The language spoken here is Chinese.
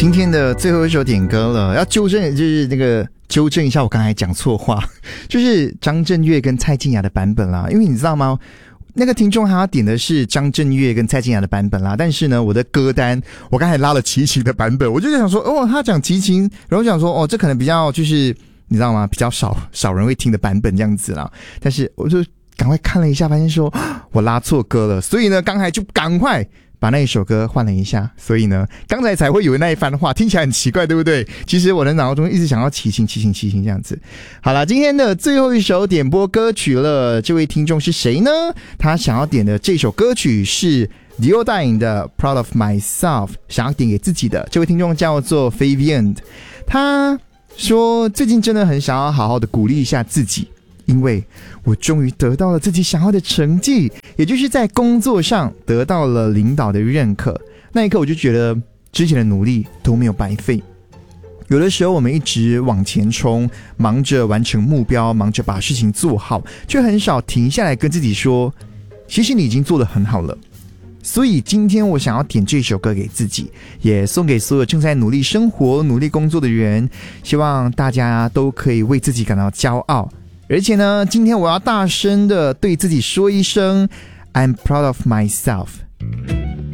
今天的最后一首点歌了，要纠正就是那个纠正一下我刚才讲错话，就是张震岳跟蔡健雅的版本啦。因为你知道吗？那个听众他点的是张震岳跟蔡健雅的版本啦，但是呢，我的歌单我刚才拉了齐秦的版本，我就在想说，哦，他讲齐秦，然后想说，哦，这可能比较就是你知道吗？比较少人会听的版本这样子啦。但是我就赶快看了一下，发现说我拉错歌了，所以呢，刚才就赶快把那一首歌换了一下，所以呢，刚才才会有那一番话，听起来很奇怪，对不对？其实我的脑中一直想要齐秦这样子。好了，今天的最后一首点播歌曲了，这位听众是谁呢？他想要点的这首歌曲是 Diodyne 的 Proud of Myself， 想要点给自己的这位听众叫做 Fabian， 他说最近真的很想要好好的鼓励一下自己，因为我终于得到了自己想要的成绩，也就是在工作上得到了领导的认可。那一刻我就觉得之前的努力都没有白费。有的时候我们一直往前冲，忙着完成目标，忙着把事情做好，却很少停下来跟自己说，其实你已经做得很好了。所以今天我想要点这首歌给自己，也送给所有正在努力生活、努力工作的人，希望大家都可以为自己感到骄傲。而且呢，今天我要大声的对自己说一声 I'm proud of myself。